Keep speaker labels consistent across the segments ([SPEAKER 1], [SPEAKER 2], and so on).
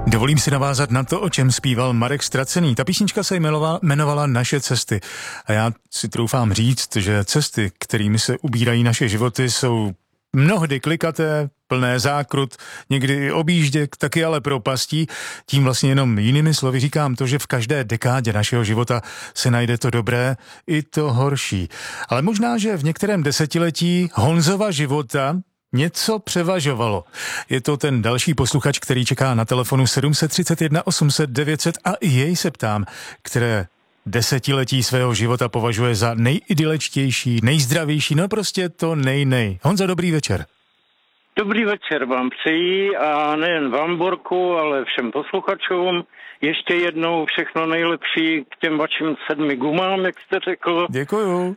[SPEAKER 1] Dovolím si navázat na to, o čem zpíval Marek Ztracený. Ta písnička se jmenovala Naše cesty. A já si troufám říct, že cesty, kterými se ubírají naše životy, jsou mnohdy klikaté, plné zákrut, někdy objížděk, taky ale propastí. Tím vlastně jenom jinými slovy říkám to, že v každé dekádě našeho života se najde to dobré i to horší. Ale možná, že v některém desetiletí Honzova života něco převažovalo. Je to ten další posluchač, který čeká na telefonu 731 800 900 a i jej se ptám, které desetiletí svého života považuje za nejidylečtější, nejzdravější, no prostě to nej. Honzo, dobrý večer.
[SPEAKER 2] Dobrý večer vám přeji a nejen vám, Borku, ale všem posluchačům. Ještě jednou všechno nejlepší k těm vašim 7 gumám, jak jste řekl.
[SPEAKER 1] Děkuju.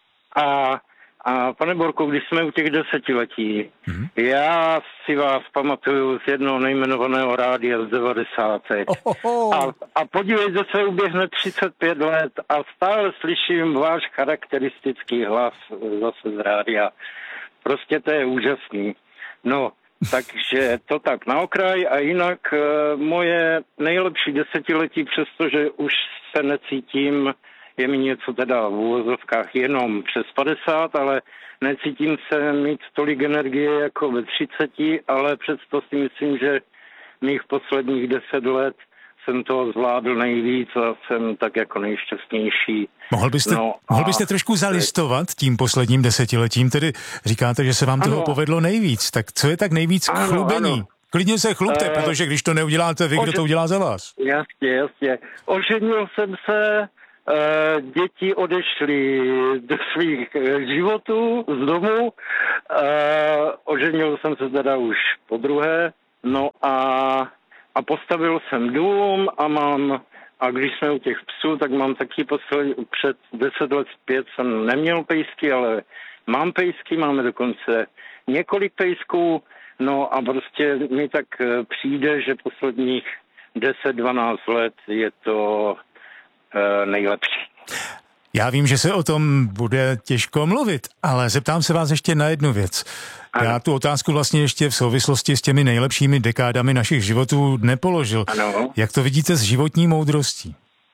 [SPEAKER 2] A pane Borku, když jsme u těch desetiletí, já si vás pamatuju z jednoho nejmenovaného rádia z 90. A podívejte se, uběhne 35 let a stále slyším váš charakteristický hlas zase z rádia. Prostě to je úžasný. No, takže to tak na okraj a jinak moje nejlepší desetiletí, přestože už se necítím, je mi něco teda v úvozovkách jenom přes 50, ale necítím se mít tolik energie jako ve 30, ale přesto si myslím, že mých posledních 10 let jsem toho zvládl nejvíc a jsem tak jako nejšťastnější.
[SPEAKER 1] Mohl byste trošku zalistovat tím posledním desetiletím, tedy říkáte, že se vám toho povedlo nejvíc, tak co je tak nejvíc k chlubení? Ano. Klidně se chlubte, protože když to neuděláte vy, kdo to udělá za vás?
[SPEAKER 2] Jasně. Oženil jsem se, děti odešly do svých životů z domu, oženil jsem se teda už podruhé, no a postavil jsem dům a když jsme u těch psů, tak mám taky před 10 let zpět jsem neměl pejsky, ale mám pejsky, máme dokonce několik pejsků, no a prostě mi tak přijde, že posledních 10-12 let je to nejlepší.
[SPEAKER 1] Já vím, že se o tom bude těžko mluvit, ale zeptám se vás ještě na jednu věc. Ano. Já tu otázku vlastně ještě v souvislosti s těmi nejlepšími dekádami našich životů nepoložil.
[SPEAKER 2] Ano.
[SPEAKER 1] Jak to vidíte s životní moudrostí?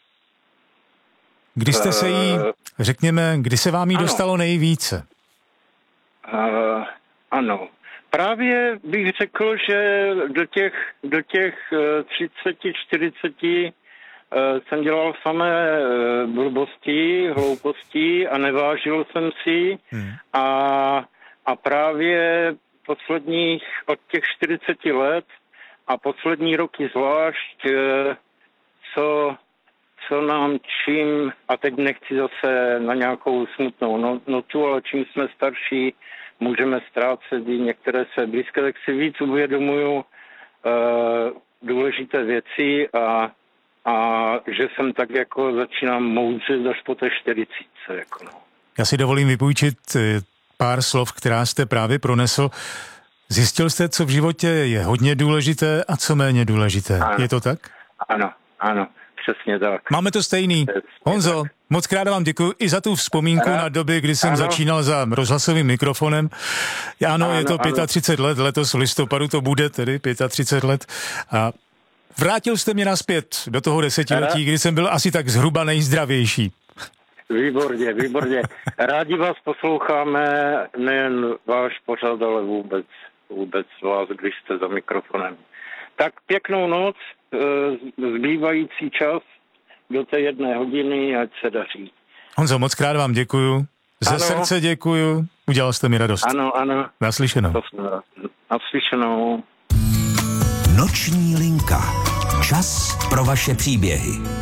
[SPEAKER 1] Kdy jste se jí, řekněme, kdy se vám jí dostalo nejvíce?
[SPEAKER 2] Ano. Právě bych řekl, že do těch 30-40 jsem dělal samé blbosti, hlouposti a nevážil jsem si a právě posledních od těch 40 let a poslední roky zvlášť, co nám čím, a teď nechci zase na nějakou smutnou notu, ale čím jsme starší, můžeme ztrácet i některé své blízké, tak si víc uvědomuju důležité věci a že jsem tak jako začínám moudřit až po té 40. Jako no.
[SPEAKER 1] Já si dovolím vypůjčit pár slov, která jste právě pronesl. Zjistil jste, co v životě je hodně důležité a co méně důležité. Ano. Je to tak?
[SPEAKER 2] Ano, přesně tak.
[SPEAKER 1] Máme to stejný. Přesně Honzo, tak. Moc krát vám děkuji i za tu vzpomínku na doby, kdy jsem začínal za rozhlasovým mikrofonem. Ano, je to 35 let, letos v listopadu to bude tedy 35 let. A vrátil jste mě nazpět do toho desetiletí, kdy jsem byl asi tak zhruba nejzdravější. Výborně. Rádi vás posloucháme, nejen váš pořad, ale vůbec vás, když jste za mikrofonem. Tak pěknou noc, zbývající čas do té 1 hodiny, ať se daří. Honzo, moc krát vám děkuju. Ze srdce děkuju. Udělal jste mi radost.
[SPEAKER 2] Ano.
[SPEAKER 1] Naslyšenou.
[SPEAKER 3] Noční linka. Čas pro vaše příběhy.